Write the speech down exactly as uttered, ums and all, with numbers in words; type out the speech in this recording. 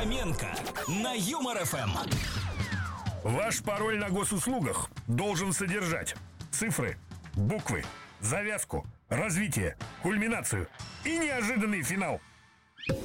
Фоменко на Юмор эф эм. Ваш пароль на госуслугах должен содержать цифры, буквы, завязку, развитие, кульминацию и неожиданный финал.